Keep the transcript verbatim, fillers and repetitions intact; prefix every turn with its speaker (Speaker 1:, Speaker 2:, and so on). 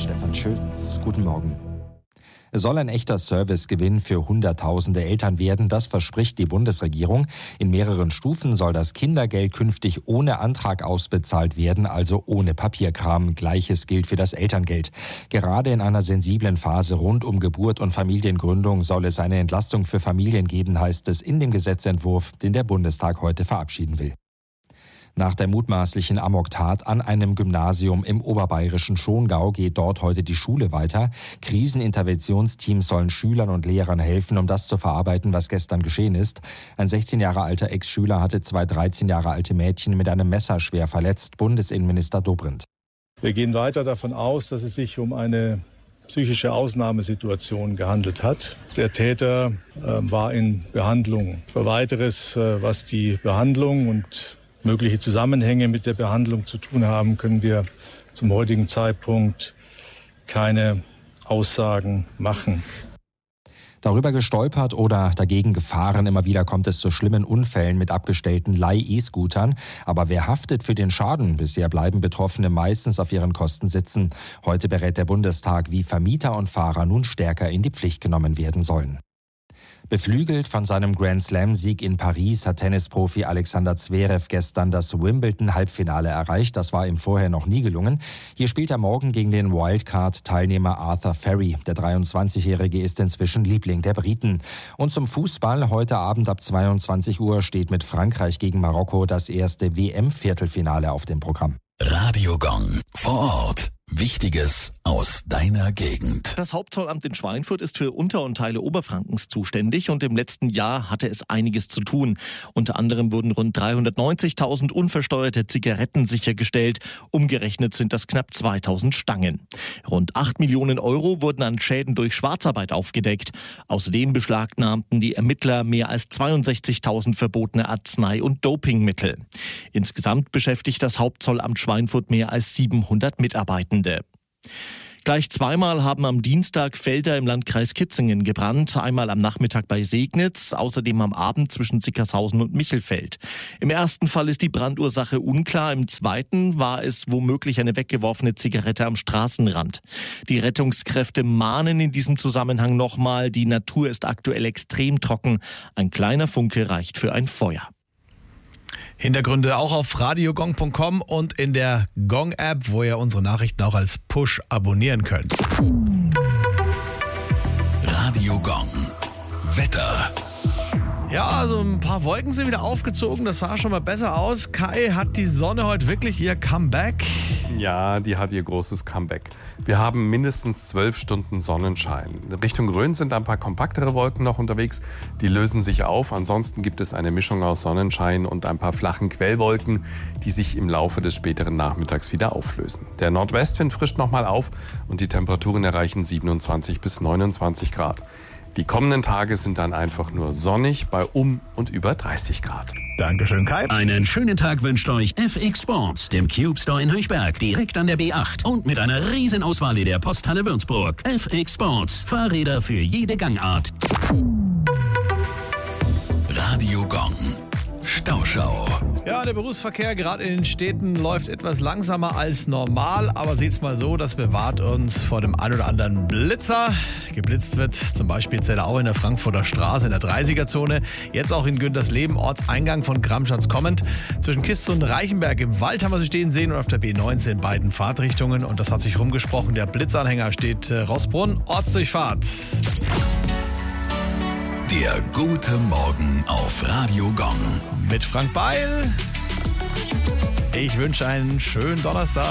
Speaker 1: Stefan Schütz. Guten Morgen. Es soll ein echter Servicegewinn für Hunderttausende Eltern werden, das verspricht die Bundesregierung. In mehreren Stufen soll das Kindergeld künftig ohne Antrag ausbezahlt werden, also ohne Papierkram. Gleiches gilt für das Elterngeld. Gerade in einer sensiblen Phase rund um Geburt und Familiengründung soll es eine Entlastung für Familien geben, heißt es in dem Gesetzentwurf, den der Bundestag heute verabschieden will. Nach der mutmaßlichen Amoktat an einem Gymnasium im oberbayerischen Schongau geht dort heute die Schule weiter. Kriseninterventionsteams sollen Schülern und Lehrern helfen, um das zu verarbeiten, was gestern geschehen ist. Ein sechzehn Jahre alter Ex-Schüler hatte zwei dreizehn Jahre alte Mädchen mit einem Messer schwer verletzt. Bundesinnenminister Dobrindt.
Speaker 2: Wir gehen weiter davon aus, dass es sich um eine psychische Ausnahmesituation gehandelt hat. Der Täter äh, war in Behandlung. Für Weiteres, äh, was die Behandlung und mögliche Zusammenhänge mit der Behandlung zu tun haben, können wir zum heutigen Zeitpunkt keine Aussagen machen.
Speaker 1: Darüber gestolpert oder dagegen gefahren, immer wieder kommt es zu schlimmen Unfällen mit abgestellten Leih-E-Scootern. Aber wer haftet für den Schaden? Bisher bleiben Betroffene meistens auf ihren Kosten sitzen. Heute berät der Bundestag, wie Vermieter und Fahrer nun stärker in die Pflicht genommen werden sollen. Beflügelt von seinem Grand-Slam-Sieg in Paris hat Tennisprofi Alexander Zverev gestern das Wimbledon-Halbfinale erreicht. Das war ihm vorher noch nie gelungen. Hier spielt er morgen gegen den Wildcard-Teilnehmer Arthur Ferry. Der dreiundzwanzigjährige ist inzwischen Liebling der Briten. Und zum Fußball. Heute Abend ab zweiundzwanzig Uhr steht mit Frankreich gegen Marokko das erste W M-Viertelfinale auf dem Programm.
Speaker 3: Radio Gong. Vor Ort. Wichtiges aus deiner Gegend.
Speaker 4: Das Hauptzollamt in Schweinfurt ist für Unter- und Teile Oberfrankens zuständig und im letzten Jahr hatte es einiges zu tun. Unter anderem wurden rund dreihundertneunzigtausend unversteuerte Zigaretten sichergestellt. Umgerechnet sind das knapp zweitausend Stangen. Rund acht Millionen Euro wurden an Schäden durch Schwarzarbeit aufgedeckt. Außerdem beschlagnahmten die Ermittler mehr als zweiundsechzigtausend verbotene Arznei- und Dopingmittel. Insgesamt beschäftigt das Hauptzollamt Schweinfurt mehr als siebenhundert Mitarbeitende. Gleich zweimal haben am Dienstag Felder im Landkreis Kitzingen gebrannt. Einmal am Nachmittag bei Segnitz, außerdem am Abend zwischen Sickershausen und Michelfeld. Im ersten Fall ist die Brandursache unklar, im zweiten war es womöglich eine weggeworfene Zigarette am Straßenrand. Die Rettungskräfte mahnen in diesem Zusammenhang nochmal, die Natur ist aktuell extrem trocken. Ein kleiner Funke reicht für ein Feuer.
Speaker 5: Hintergründe auch auf radiogong punkt com und in der Gong-App, wo ihr unsere Nachrichten auch als Push abonnieren könnt.
Speaker 3: Radio Gong. Wetter.
Speaker 5: Ja, also ein paar Wolken sind wieder aufgezogen, das sah schon mal besser aus. Kai, hat die Sonne heute wirklich ihr Comeback?
Speaker 6: Ja, die hat ihr großes Comeback. Wir haben mindestens zwölf Stunden Sonnenschein. In Richtung Rhön sind ein paar kompaktere Wolken noch unterwegs. Die lösen sich auf. Ansonsten gibt es eine Mischung aus Sonnenschein und ein paar flachen Quellwolken, die sich im Laufe des späteren Nachmittags wieder auflösen. Der Nordwestwind frischt nochmal auf und die Temperaturen erreichen siebenundzwanzig bis neunundzwanzig Grad. Die kommenden Tage sind dann einfach nur sonnig bei um und über dreißig Grad.
Speaker 5: Dankeschön, Kai.
Speaker 3: Einen schönen Tag wünscht euch F X Sports, dem Cube Store in Höchberg, direkt an der B acht und mit einer riesen Auswahl in der Posthalle Würzburg. F X Sports, Fahrräder für jede Gangart. Radio Gong. Stauschau.
Speaker 5: Ja, der Berufsverkehr gerade in den Städten läuft etwas langsamer als normal, aber seht's mal so, das bewahrt uns vor dem ein oder anderen Blitzer. Geblitzt wird zum Beispiel auch in der Frankfurter Straße in der dreißiger-Zone, jetzt auch in Güntersleben, Ortseingang von Gramschatz kommend. Zwischen Kist und Reichenberg im Wald haben wir sie stehen sehen und auf der B neunzehn in beiden Fahrtrichtungen und das hat sich rumgesprochen. Der Blitzanhänger steht äh, Rossbrunn, Ortsdurchfahrt.
Speaker 3: Der gute Morgen auf Radio Gong.
Speaker 5: Mit Frank Beil. Ich wünsche einen schönen Donnerstag.